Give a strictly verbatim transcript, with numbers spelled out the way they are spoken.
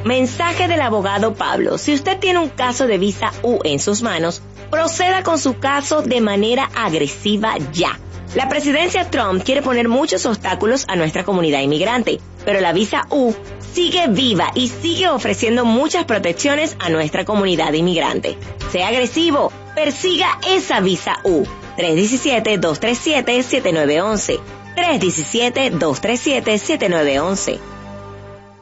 Mensaje del abogado Pablo. Si usted tiene un caso de visa U en sus manos, proceda con su caso de manera agresiva ya. La presidencia Trump quiere poner muchos obstáculos a nuestra comunidad inmigrante, pero la visa U sigue viva y sigue ofreciendo muchas protecciones a nuestra comunidad inmigrante. Sea agresivo, persiga esa visa U. tres uno siete, dos tres siete, siete nueve uno uno. tres uno siete, dos tres siete, siete nueve uno uno.